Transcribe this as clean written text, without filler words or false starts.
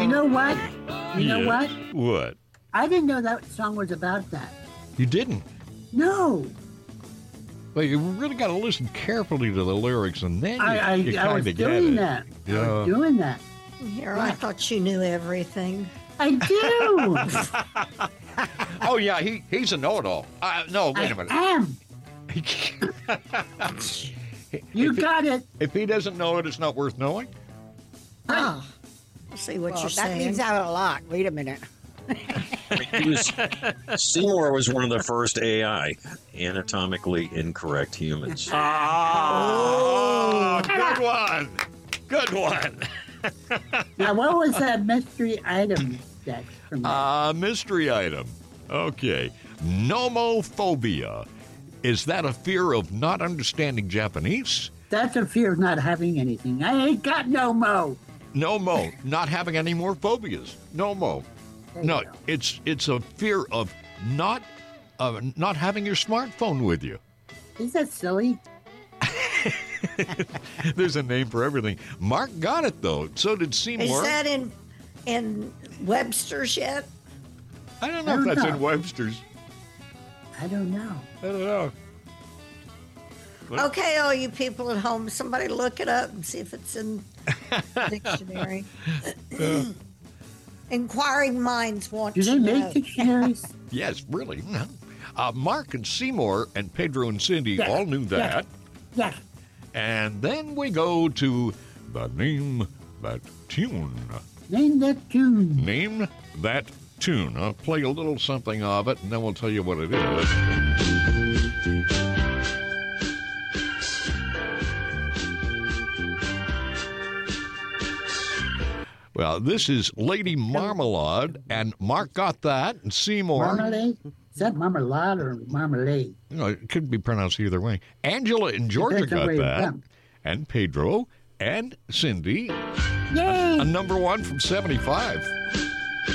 You know what? You know what? What? I didn't know that song was about that. You didn't? No. Well, you really got to listen carefully to the lyrics, and then you I was kind of get doing it. that. I Yeah. was doing that. Here, I thought you knew everything. I do. Oh, yeah, he's a know-it-all. No, wait a minute. I am. You got it. If he doesn't know it, it's not worth knowing. Ah, I see what you're That saying. leaves out a lot. Wait a minute. Seymour was one of the first AI, anatomically incorrect humans. Oh, good one. Good one. Now, what was that mystery item that from that? Mystery item. Okay. Nomophobia. Is that a fear of not understanding Japanese? That's a fear of not having anything. I ain't got no mo. No, not having any more phobias. No. There you No, go. it's a fear of not having your smartphone with you. Is that silly? There's a name for everything. Mark got it though. So did Seymour. Is that in Webster's yet? I don't know I if don't that's know. in Webster's. I don't know. I don't know. What? Okay, all you people at home, somebody look it up and see if it's in the dictionary. Inquiring minds want Do to they know. make dictionaries? Yes, really. No. Mark and Seymour and Pedro and Cindy Yeah, all knew that. Yeah. And then we go to the Name That Tune. Name that tune. Name That Tune. I'll play a little something of it, and then we'll tell you what it is. Well, this is Lady Marmalade, and Mark got that, and Seymour. Marmalade? Is that marmalade or marmalade? You know, it could be pronounced either way. Angela in Georgia Depends on got where you're that, from. and Pedro and Cindy, Yay! a number one from 75.